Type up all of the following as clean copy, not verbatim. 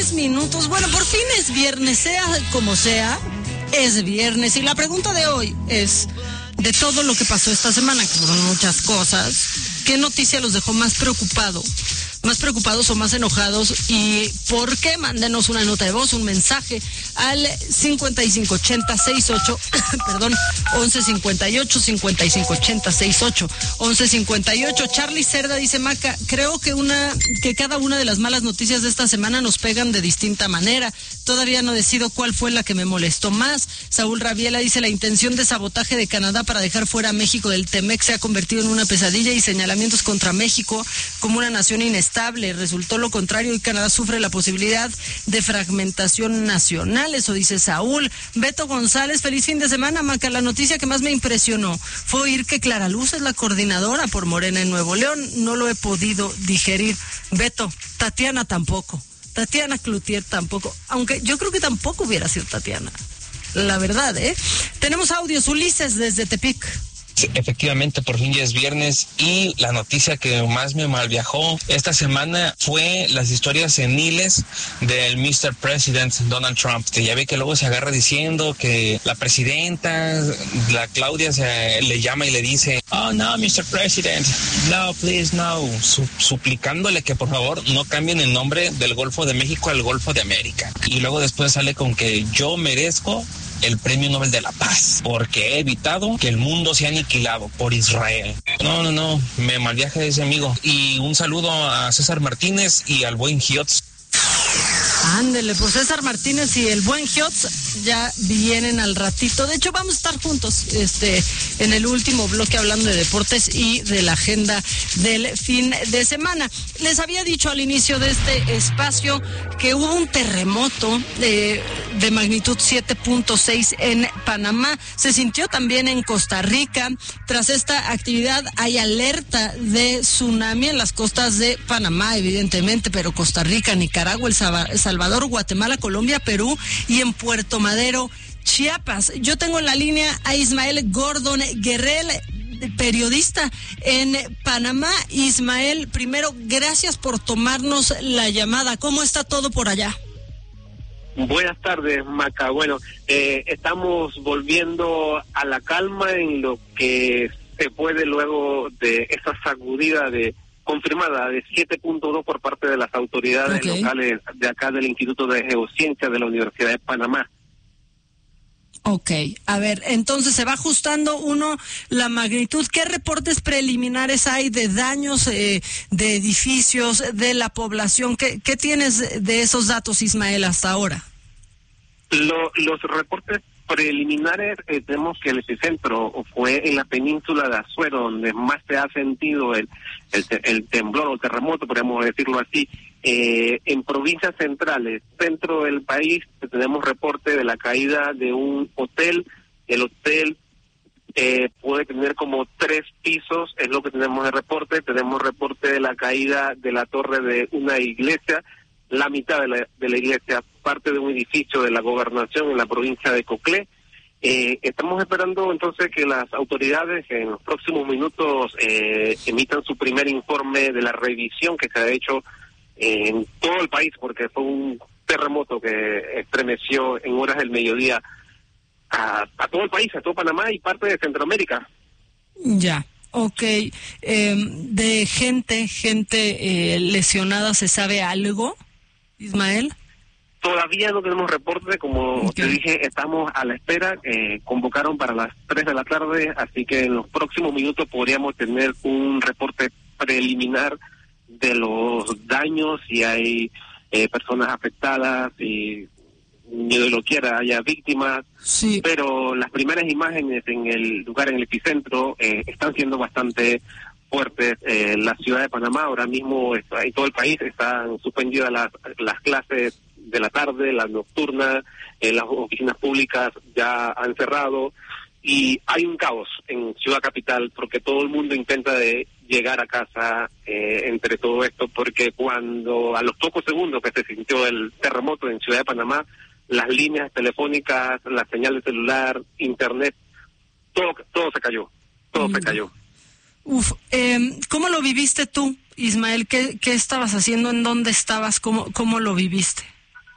minutos. Bueno, por fin es viernes, sea como sea, es viernes. Y la pregunta de hoy es, de todo lo que pasó esta semana, que fueron muchas cosas, ¿qué noticia los dejó más preocupados o más enojados? ¿Y por qué? Mándenos una nota de voz, un mensaje al 558068, perdón, 1158 Charlie Cerda dice: Maca, creo que cada una de las malas noticias de esta semana nos pegan de distinta manera. Todavía no decido cuál fue la que me molestó más. Saúl Rabiela dice: la intención de sabotaje de Canadá para dejar fuera a México del TEMEC se ha convertido en una pesadilla, y señalamientos contra México como una nación inestable. Resultó lo contrario y Canadá sufre la posibilidad de fragmentación nacional. Eso dice Saúl. Beto González: feliz fin de semana, Maca. La noticia que más me impresionó fue oír que Clara Luz es la coordinadora por Morena en Nuevo León. No lo he podido digerir. Beto, Tatiana tampoco. Tatiana Cloutier tampoco, aunque yo creo que tampoco hubiera sido Tatiana, la verdad, ¿eh? Tenemos audios. Ulises desde Tepic. Efectivamente, por fin ya es viernes, y la noticia que más me malviajó esta semana fue las historias seniles del Mr. President Donald Trump, que ya ve que luego se agarra diciendo que la presidenta, la Claudia, le llama y le dice: oh no, Mr. President, no, please, no, suplicándole que por favor no cambien el nombre del Golfo de México al Golfo de América. Y luego después sale con que yo merezco el Premio Nobel de la Paz porque he evitado que el mundo sea aniquilado por Israel. No, me malviaje ese amigo. Y un saludo a César Martínez y al buen Giotz. Ándele, pues César Martínez y el buen Giotz ya vienen al ratito. De hecho, vamos a estar juntos en el último bloque hablando de deportes y de la agenda del fin de semana. Les había dicho al inicio de este espacio que hubo un terremoto de magnitud 7.6 en Panamá. Se sintió también en Costa Rica. Tras esta actividad hay alerta de tsunami en las costas de Panamá, evidentemente, pero Costa Rica, Nicaragua, El Salvador, Guatemala, Colombia, Perú y en Puerto Madero, Chiapas. Yo tengo en la línea a Ismael Gordon Guerrell, periodista en Panamá. Ismael, primero, gracias por tomarnos la llamada. ¿Cómo está todo por allá? Buenas tardes, Maca. Bueno, estamos volviendo a la calma en lo que se puede luego de esa sacudida confirmada de 7.2 por parte de las autoridades locales de acá del Instituto de Geociencias de la Universidad de Panamá. Ok, a ver, entonces se va ajustando la magnitud. ¿Qué reportes preliminares hay de daños de edificios, de la población? ¿Qué tienes de esos datos, Ismael, hasta ahora? Los reportes preliminares, tenemos que el epicentro fue en la península de Azuero, donde más se ha sentido el temblor o terremoto, podríamos decirlo así. En provincias centrales, centro del país, tenemos reporte de la caída de un hotel. El hotel puede tener como 3 pisos, es lo que tenemos de reporte. Tenemos reporte de la caída de la torre de una iglesia, la mitad de la iglesia, parte de un edificio de la gobernación en la provincia de Coclé. Estamos esperando entonces que las autoridades en los próximos minutos emitan su primer informe de la revisión que se ha hecho en todo el país, porque fue un terremoto que estremeció en horas del mediodía a todo el país, a todo Panamá y parte de Centroamérica. Ya. Ok, de gente lesionada, ¿se sabe algo, Ismael? Todavía no tenemos reporte, como te dije, estamos a la espera. Convocaron para las 3 de la tarde, así que en los próximos minutos podríamos tener un reporte preliminar de los daños, si hay personas afectadas, y ni de lo quiera haya víctimas. Sí. Pero las primeras imágenes en el lugar, en el epicentro, están siendo bastante fuertes. La ciudad de Panamá ahora mismo, en todo el país, están suspendidas las clases de la tarde, las nocturnas, las oficinas públicas ya han cerrado y hay un caos en Ciudad Capital porque todo el mundo intenta de llegar a casa entre todo esto, porque cuando a los pocos segundos que se sintió el terremoto en Ciudad de Panamá, las líneas telefónicas, la señal de celular, internet, todo se cayó, se cayó. ¿Cómo lo viviste tú, Ismael? ¿Qué estabas haciendo? ¿En dónde estabas? ¿Cómo lo viviste?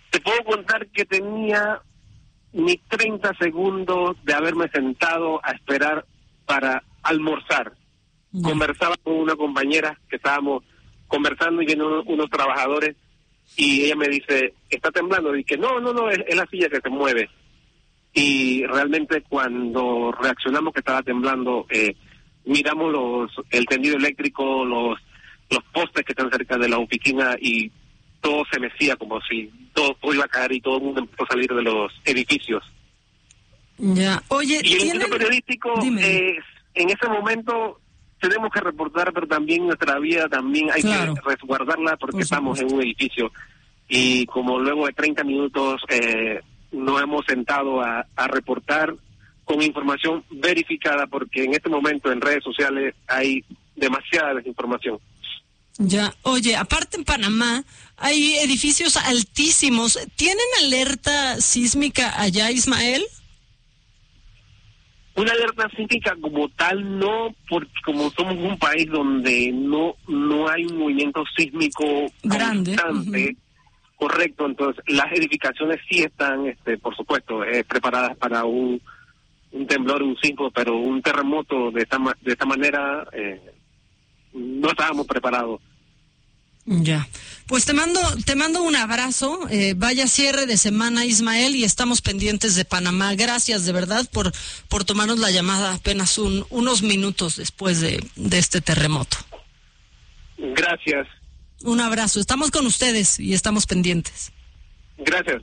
Te puedo contar que tenía ni 30 segundos de haberme sentado a esperar para almorzar. Conversaba con una compañera que estábamos conversando y vienen unos trabajadores y ella me dice, ¿está temblando? Y que no, es la silla que se mueve. Y realmente cuando reaccionamos que estaba temblando, miramos el tendido eléctrico, los postes que están cerca de la oficina y todo se mecía como si todo iba a caer y todo el mundo empezó a salir de los edificios. Ya, oye, y el instituto periodístico, en ese momento tenemos que reportar, pero también nuestra vida también hay que resguardarla porque estamos en un edificio y como luego de 30 minutos nos hemos sentado a reportar con información verificada porque en este momento en redes sociales hay demasiada desinformación. Ya, oye, aparte en Panamá hay edificios altísimos. ¿Tienen alerta sísmica allá, Ismael? Una alerta sísmica como tal no, porque como somos un país donde no hay un movimiento sísmico grande, constante, correcto, entonces las edificaciones sí están, por supuesto, preparadas para un temblor, un sismo, pero un terremoto de esta manera no estábamos preparados. Ya, pues te mando un abrazo, vaya cierre de semana, Ismael, y estamos pendientes de Panamá. Gracias de verdad por tomarnos la llamada apenas unos minutos después de este terremoto. Gracias. Un abrazo, estamos con ustedes y estamos pendientes. Gracias.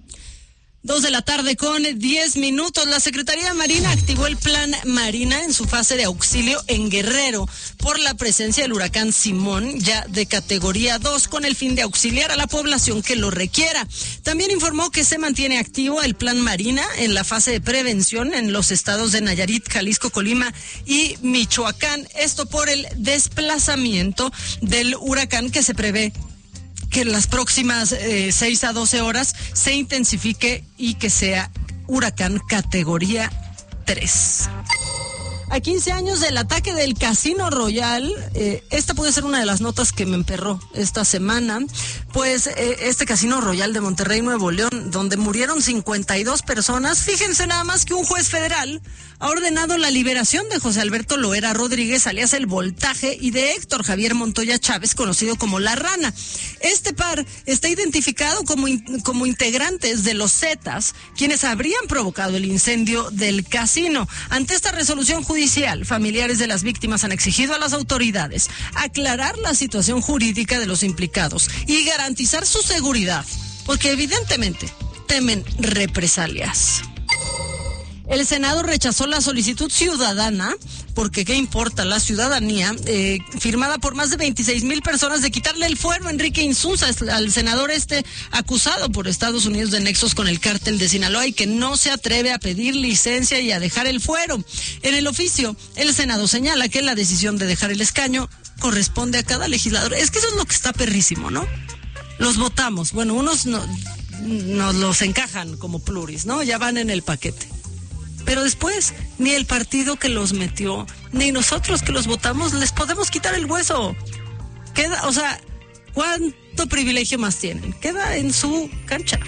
2:10 p.m. La Secretaría de Marina activó el Plan Marina en su fase de auxilio en Guerrero por la presencia del huracán Simón, ya de categoría 2, con el fin de auxiliar a la población que lo requiera. También informó que se mantiene activo el Plan Marina en la fase de prevención en los estados de Nayarit, Jalisco, Colima y Michoacán. Esto por el desplazamiento del huracán que se prevé que en las próximas 6 a 12 horas se intensifique y que sea huracán categoría 3. A 15 años del ataque del Casino Royal, esta puede ser una de las notas que me emperró esta semana, pues este Casino Royal de Monterrey, Nuevo León, donde murieron 52 personas, fíjense nada más que un juez federal ha ordenado la liberación de José Alberto Loera Rodríguez, alias El Voltaje, y de Héctor Javier Montoya Chávez, conocido como La Rana. Este par está identificado como integrantes de los Zetas, quienes habrían provocado el incendio del casino. Ante esta resolución judicial, familiares de las víctimas han exigido a las autoridades aclarar la situación jurídica de los implicados y garantizar su seguridad, porque evidentemente temen represalias. El Senado rechazó la solicitud ciudadana, porque qué importa la ciudadanía, firmada por más de 26,000 personas de quitarle el fuero a Enrique Insunza, al senador acusado por Estados Unidos de nexos con el cártel de Sinaloa y que no se atreve a pedir licencia y a dejar el fuero. En el oficio, el Senado señala que la decisión de dejar el escaño corresponde a cada legislador. Es que eso es lo que está perrísimo, ¿no? Los votamos, bueno, unos nos los encajan como pluris, ¿no? Ya van en el paquete. Pero después, ni el partido que los metió, ni nosotros que los votamos, les podemos quitar el hueso. Queda, o sea, ¿cuánto privilegio más tienen? Queda en su cancha.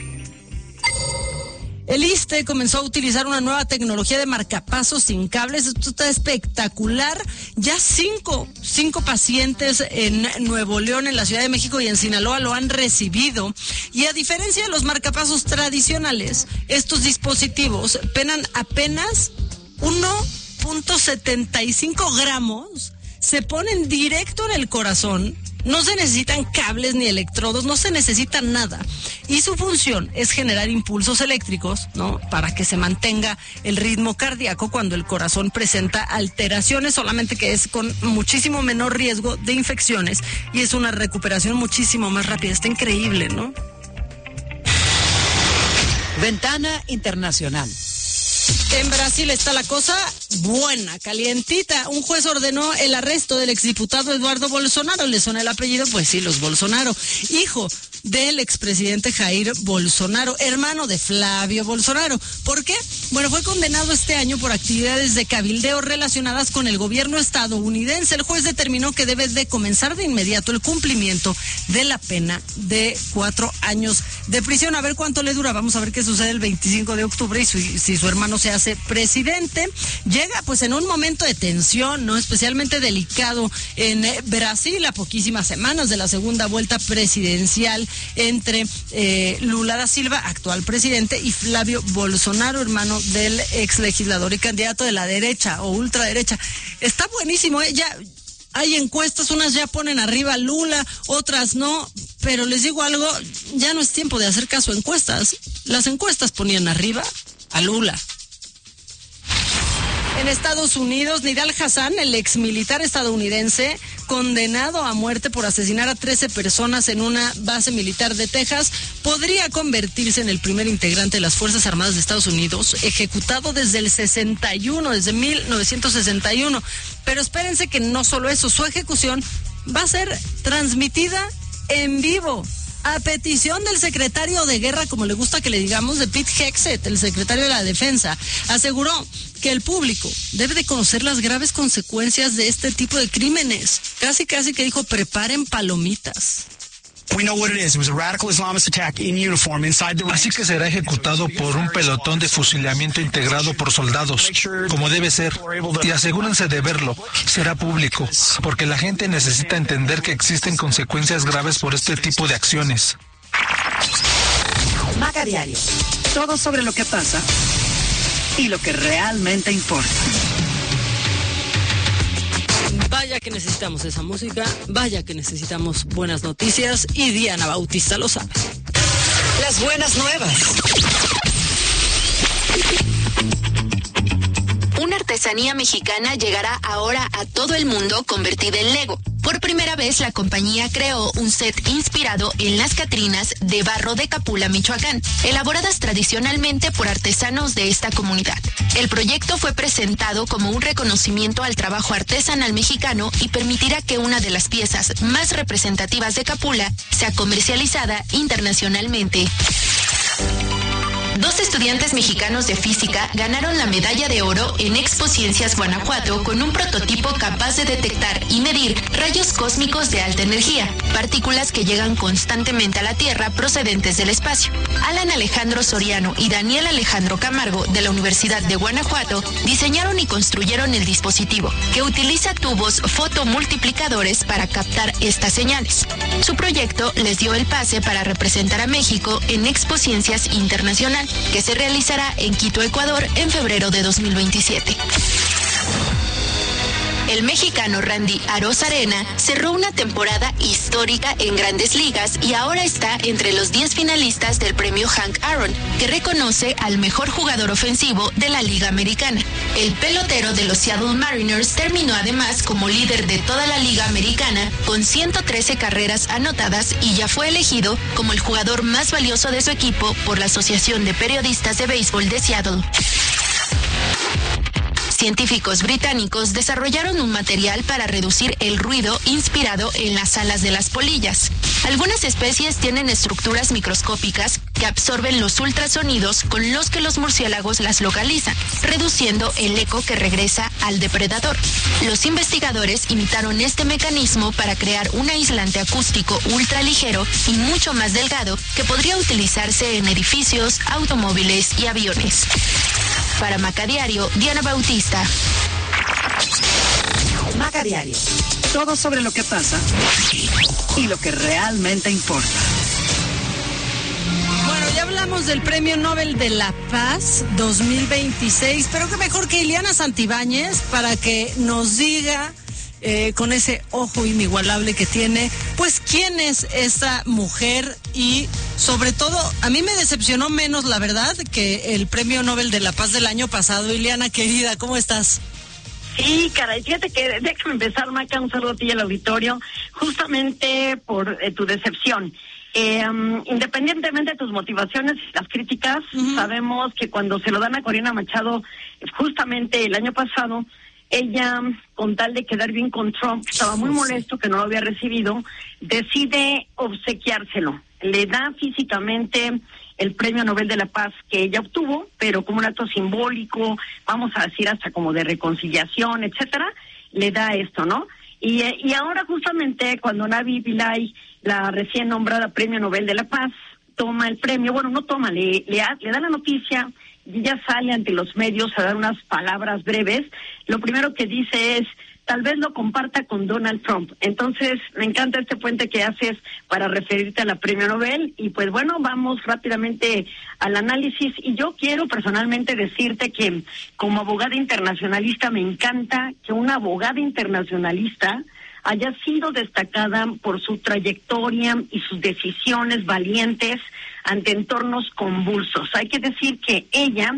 El ISSSTE comenzó a utilizar una nueva tecnología de marcapasos sin cables. Esto está espectacular. Ya cinco pacientes en Nuevo León, en la Ciudad de México y en Sinaloa lo han recibido. Y a diferencia de los marcapasos tradicionales, estos dispositivos pesan apenas 1.75 gramos, se ponen directo en el corazón. No se necesitan cables ni electrodos, no se necesita nada. Y su función es generar impulsos eléctricos, ¿no? Para que se mantenga el ritmo cardíaco cuando el corazón presenta alteraciones, solamente que es con muchísimo menor riesgo de infecciones y es una recuperación muchísimo más rápida. Está increíble, ¿no? Ventana Internacional. En Brasil está la cosa buena, calientita. Un juez ordenó el arresto del exdiputado Eduardo Bolsonaro. ¿Le suena el apellido? Pues sí, los Bolsonaro. Hijo del expresidente Jair Bolsonaro, hermano de Flavio Bolsonaro. ¿Por qué? Bueno, fue condenado este año por actividades de cabildeo relacionadas con el gobierno estadounidense. El juez determinó que debe de comenzar de inmediato el cumplimiento de la pena de 4 años de prisión, a ver cuánto le dura. Vamos a ver qué sucede el 25 de octubre y si su hermano se hace presidente. Llega pues en un momento de tensión, ¿no? Especialmente delicado en Brasil, a poquísimas semanas de la segunda vuelta presidencial entre Lula da Silva, actual presidente, y Flavio Bolsonaro, hermano del ex legislador y candidato de la derecha o ultraderecha. Está buenísimo, ya hay encuestas, unas ya ponen arriba a Lula, otras no, pero les digo algo, ya no es tiempo de hacer caso a encuestas. Las encuestas ponían arriba a Lula. En Estados Unidos, Nidal Hasan, el ex militar estadounidense, condenado a muerte por asesinar a 13 personas en una base militar de Texas, podría convertirse en el primer integrante de las Fuerzas Armadas de Estados Unidos, ejecutado desde 1961. Pero espérense que no solo eso, su ejecución va a ser transmitida en vivo, a petición del secretario de Guerra, como le gusta que le digamos, de Pete Hegseth, el secretario de la Defensa. Aseguró que el público debe de conocer las graves consecuencias de este tipo de crímenes. Casi que dijo, preparen palomitas. Así que será ejecutado por un pelotón de fusilamiento integrado por soldados, como debe ser. Y asegúrense de verlo, será público, porque la gente necesita entender que existen consecuencias graves por este tipo de acciones. Maca Diario. Todo sobre lo que pasa y lo que realmente importa. Vaya que necesitamos esa música, vaya que necesitamos buenas noticias, y Diana Bautista lo sabe. Las buenas nuevas. Una artesanía mexicana llegará ahora a todo el mundo convertida en Lego. Por primera vez, la compañía creó un set inspirado en las Catrinas de barro de Capula, Michoacán, elaboradas tradicionalmente por artesanos de esta comunidad. El proyecto fue presentado como un reconocimiento al trabajo artesanal mexicano y permitirá que una de las piezas más representativas de Capula sea comercializada internacionalmente. 2 estudiantes mexicanos de física ganaron la medalla de oro en Expo Ciencias Guanajuato con un prototipo capaz de detectar y medir rayos cósmicos de alta energía, partículas que llegan constantemente a la Tierra procedentes del espacio. Alan Alejandro Soriano y Daniel Alejandro Camargo de la Universidad de Guanajuato diseñaron y construyeron el dispositivo, que utiliza tubos fotomultiplicadores para captar estas señales. Su proyecto les dio el pase para representar a México en Expo Ciencias Internacional, que se realizará en Quito, Ecuador, en febrero de 2027. El mexicano Randy Arozarena cerró una temporada histórica en Grandes Ligas y ahora está entre los 10 finalistas del premio Hank Aaron, que reconoce al mejor jugador ofensivo de la Liga Americana. El pelotero de los Seattle Mariners terminó además como líder de toda la Liga Americana con 113 carreras anotadas y ya fue elegido como el jugador más valioso de su equipo por la Asociación de Periodistas de Béisbol de Seattle. Científicos británicos desarrollaron un material para reducir el ruido inspirado en las alas de las polillas. Algunas especies tienen estructuras microscópicas que absorben los ultrasonidos con los que los murciélagos las localizan, reduciendo el eco que regresa al depredador. Los investigadores imitaron este mecanismo para crear un aislante acústico ultraligero y mucho más delgado que podría utilizarse en edificios, automóviles y aviones. Para Maca Diario, Diana Bautista. Maca Diario. Todo sobre lo que pasa y lo que realmente importa. Bueno, ya hablamos del Premio Nobel de la Paz 2026, pero qué mejor que Ileana Santibáñez para que nos diga, con ese ojo inigualable que tiene, pues quién es esta mujer y sobre todo, a mí me decepcionó menos, la verdad, que el Premio Nobel de la Paz del año pasado. Ileana, querida, ¿cómo estás? Sí, caray, fíjate que déjame empezar, Maca, un saludo a ti y al auditorio, justamente por tu decepción. Independientemente de tus motivaciones y las críticas, sabemos que cuando se lo dan a Corina Machado, justamente el año pasado, ella, con tal de quedar bien con Trump, estaba muy molesto que no lo había recibido, decide obsequiárselo. Le da físicamente el Premio Nobel de la Paz que ella obtuvo, pero como un acto simbólico, vamos a decir hasta como de reconciliación, etcétera, le da esto, ¿no? Y ahora justamente cuando Navi Pillay, la recién nombrada Premio Nobel de la Paz, toma el premio, bueno, no toma, le da la noticia y ella sale ante los medios a dar unas palabras breves. Lo primero que dice es, tal vez lo comparta con Donald Trump. Entonces, me encanta este puente que haces para referirte a la Premio Nobel. Y pues bueno, vamos rápidamente al análisis. Y yo quiero personalmente decirte que como abogada internacionalista me encanta que una abogada internacionalista haya sido destacada por su trayectoria y sus decisiones valientes ante entornos convulsos. Hay que decir que ella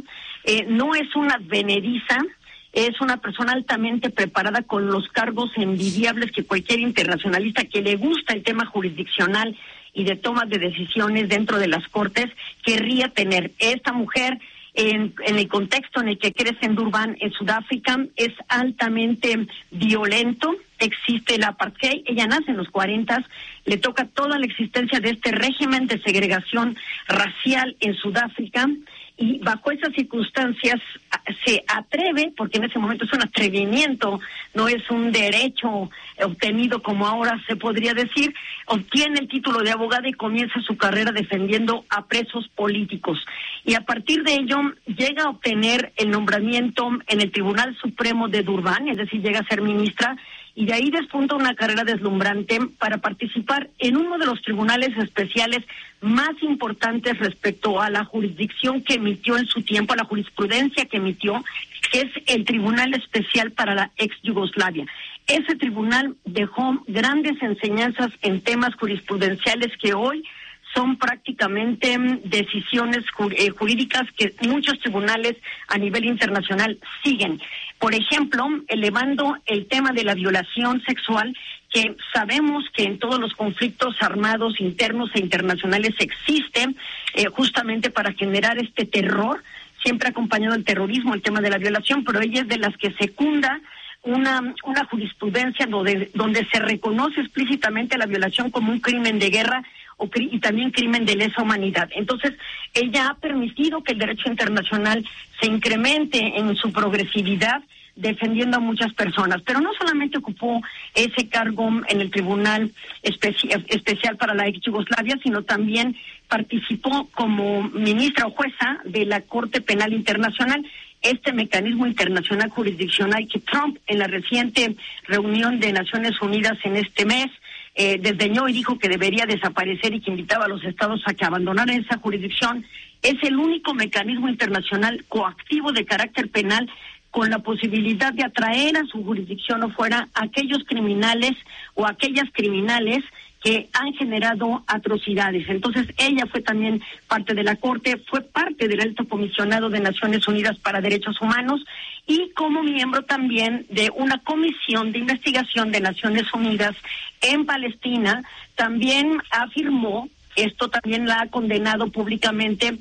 no es una advenediza, es una persona altamente preparada con los cargos envidiables que cualquier internacionalista que le gusta el tema jurisdiccional y de toma de decisiones dentro de las cortes querría tener. Esta mujer, en el contexto en el que crece en Durban, en Sudáfrica, es altamente violento. Existe el apartheid, ella nace en los 40, le toca toda la existencia de este régimen de segregación racial en Sudáfrica, y bajo esas circunstancias se atreve, porque en ese momento es un atrevimiento, no es un derecho obtenido como ahora se podría decir, obtiene el título de abogada y comienza su carrera defendiendo a presos políticos. Y a partir de ello llega a obtener el nombramiento en el Tribunal Supremo de Durban, es decir, llega a ser ministra, y de ahí despunta una carrera deslumbrante para participar en uno de los tribunales especiales más importantes respecto a la jurisdicción que emitió en su tiempo, a la jurisprudencia que emitió, que es el Tribunal Especial para la ex Yugoslavia. Ese tribunal dejó grandes enseñanzas en temas jurisprudenciales que hoy son prácticamente decisiones jurídicas que muchos tribunales a nivel internacional siguen. Por ejemplo, elevando el tema de la violación sexual, que sabemos que en todos los conflictos armados internos e internacionales existe justamente para generar este terror, siempre acompañado del terrorismo, el tema de la violación, pero ella es de las que secunda una jurisprudencia donde se reconoce explícitamente la violación como un crimen de guerra y también crimen de lesa humanidad. Entonces, ella ha permitido que el derecho internacional se incremente en su progresividad, defendiendo a muchas personas. Pero no solamente ocupó ese cargo en el Tribunal Especial para la ex Yugoslavia, sino también participó como ministra o jueza de la Corte Penal Internacional, este mecanismo internacional jurisdiccional que Trump en la reciente reunión de Naciones Unidas en este mes desdeñó y dijo que debería desaparecer y que invitaba a los estados a que abandonaran esa jurisdicción. Es el único mecanismo internacional coactivo de carácter penal con la posibilidad de atraer a su jurisdicción o fuera a aquellos criminales o aquellas criminales que han generado atrocidades. Entonces, ella fue también parte de la Corte, fue parte del Alto Comisionado de Naciones Unidas para Derechos Humanos y como miembro también de una comisión de investigación de Naciones Unidas en Palestina. También afirmó, esto también la ha condenado públicamente,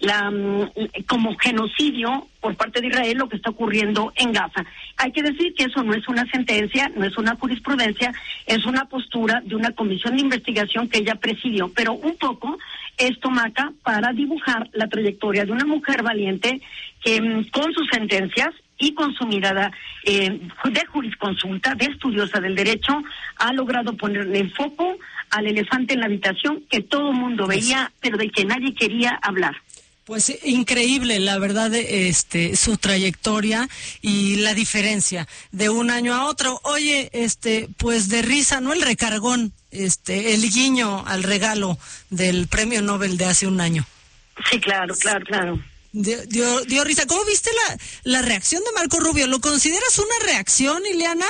como genocidio por parte de Israel lo que está ocurriendo en Gaza. Hay que decir que eso no es una sentencia, no es una jurisprudencia, es una postura de una comisión de investigación que ella presidió, pero un poco esto marca para dibujar la trayectoria de una mujer valiente que con sus sentencias y con su mirada de jurisconsulta, de estudiosa del derecho, ha logrado ponerle el foco al elefante en la habitación que todo el mundo veía, pero del que nadie quería hablar. Pues increíble, la verdad, su trayectoria y la diferencia de un año a otro. Oye, pues de risa, ¿no? El recargón, el guiño al regalo del Premio Nobel de hace un año. Sí, claro. Dio risa. ¿Cómo viste la reacción de Marco Rubio? ¿Lo consideras una reacción, Ileana?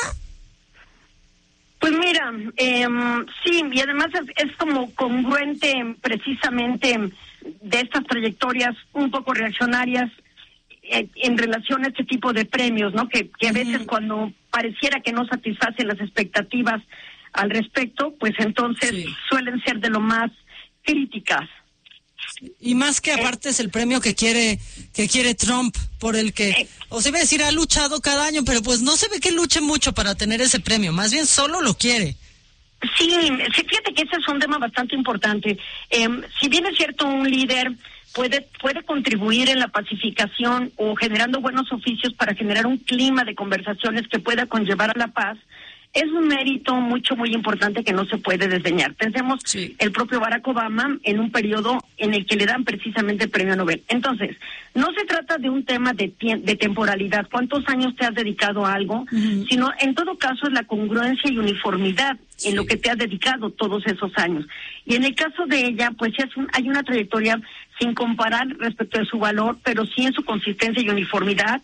Pues mira, sí, y además es como congruente precisamente de estas trayectorias un poco reaccionarias en relación a este tipo de premios, ¿no? Que a veces cuando pareciera que no satisfacen las expectativas al respecto, pues entonces suelen ser de lo más críticas. Y más que aparte es el premio que quiere Trump, por el que, o se iba a decir, ha luchado cada año, pero pues no se ve que luche mucho para tener ese premio, más bien solo lo quiere. Sí, fíjate que ese es un tema bastante importante. Si bien es cierto, un líder puede contribuir en la pacificación o generando buenos oficios para generar un clima de conversaciones que pueda conllevar a la paz, es un mérito muy importante que no se puede desdeñar. Pensemos el propio Barack Obama en un periodo en el que le dan precisamente el premio Nobel. Entonces, no se trata de un tema de temporalidad, cuántos años te has dedicado a algo, sino en todo caso es la congruencia y uniformidad en lo que te has dedicado todos esos años. Y en el caso de ella, pues hay una trayectoria sin comparar respecto de su valor, pero sí en su consistencia y uniformidad,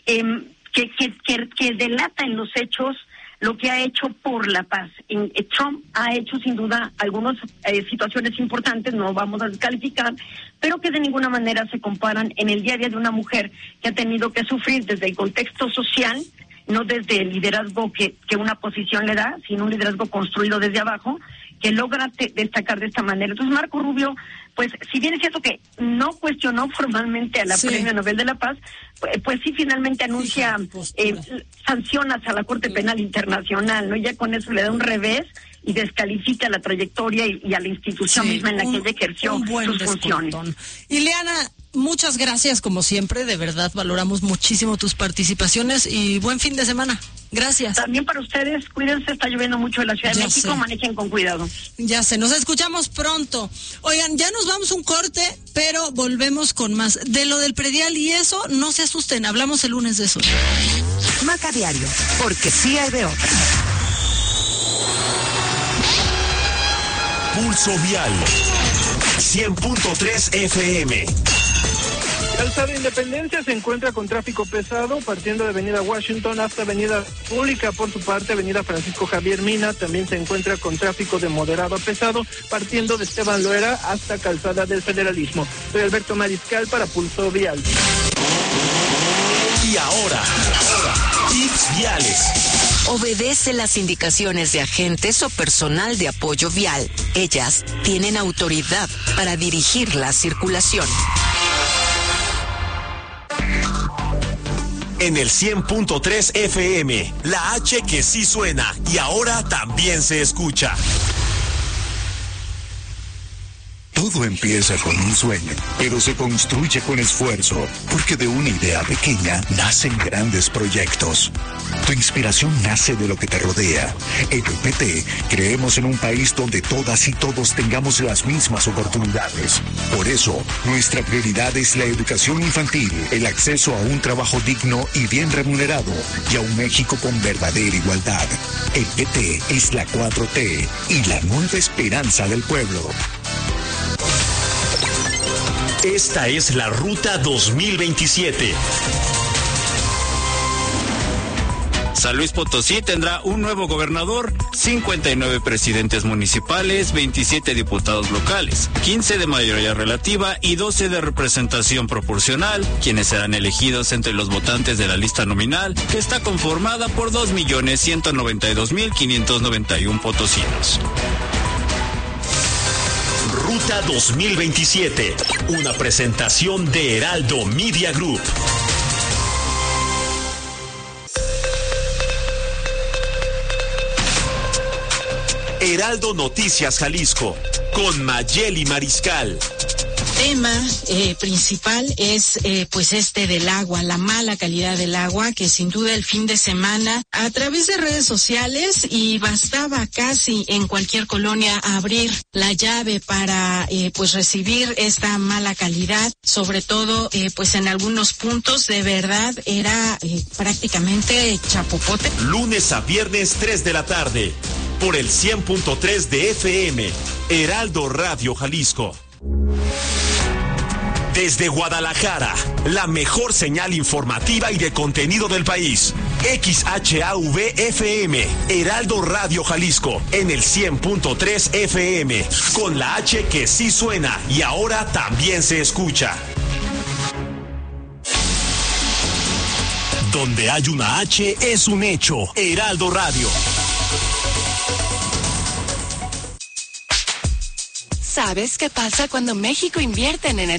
que delata en los hechos lo que ha hecho por la paz. Trump ha hecho sin duda algunas situaciones importantes, no vamos a descalificar, pero que de ninguna manera se comparan en el día a día de una mujer que ha tenido que sufrir desde el contexto social, no desde el liderazgo que una posición le da, sino un liderazgo construido desde abajo, que logra destacar de esta manera. Entonces Marco Rubio, pues si bien es cierto que no cuestionó formalmente a la Premio Nobel de la Paz, pues sí finalmente anuncia sanciones a la Corte Penal Internacional, ¿no? Ya con eso le da un revés y descalifica la trayectoria y a la institución misma en la que ella ejerció sus funciones. Ileana, muchas gracias como siempre, de verdad valoramos muchísimo tus participaciones y buen fin de semana. Gracias. También para ustedes, cuídense, está lloviendo mucho en la Ciudad de México, manejen con cuidado. Ya sé, nos escuchamos pronto. Oigan, ya nos vamos un corte, pero volvemos con más. De lo del predial y eso, no se asusten, hablamos el lunes de eso. Maca Diario, porque sí hay de otra. Pulso Vial 100.3 FM. Calzada Independencia se encuentra con tráfico pesado partiendo de Avenida Washington hasta Avenida Pública. Por su parte, Avenida Francisco Javier Mina también se encuentra con tráfico de moderado a pesado partiendo de Esteban Loera hasta Calzada del Federalismo. Soy Alberto Mariscal para Pulso Vial. Y ahora, tips viales. Obedece las indicaciones de agentes o personal de apoyo vial. Ellas tienen autoridad para dirigir la circulación. En el 100.3 FM, la H que sí suena y ahora también se escucha. Todo empieza con un sueño, pero se construye con esfuerzo, porque de una idea pequeña nacen grandes proyectos. Tu inspiración nace de lo que te rodea. En el PT creemos en un país donde todas y todos tengamos las mismas oportunidades. Por eso, nuestra prioridad es la educación infantil, el acceso a un trabajo digno y bien remunerado, y a un México con verdadera igualdad. El PT es la 4T y la nueva esperanza del pueblo. Esta es la Ruta 2027. San Luis Potosí tendrá un nuevo gobernador, 59 presidentes municipales, 27 diputados locales, 15 de mayoría relativa y 12 de representación proporcional, quienes serán elegidos entre los votantes de la lista nominal, que está conformada por 2.192.591 potosinos. Ruta 2027, una presentación de Heraldo Media Group. Heraldo Noticias Jalisco, con Mayeli Mariscal. Tema principal es pues del agua, la mala calidad del agua, que sin duda el fin de semana a través de redes sociales, y bastaba casi en cualquier colonia abrir la llave para pues recibir esta mala calidad, sobre todo pues en algunos puntos de verdad era prácticamente chapopote. Lunes a viernes 3 de la tarde, por el 100.3 de FM, Heraldo Radio Jalisco. Desde Guadalajara, la mejor señal informativa y de contenido del país. XHAV-FM, Heraldo Radio Jalisco, en el 100.3 FM, con la H que sí suena y ahora también se escucha. Donde hay una H es un hecho. Heraldo Radio. ¿Sabes qué pasa cuando México invierte en energía?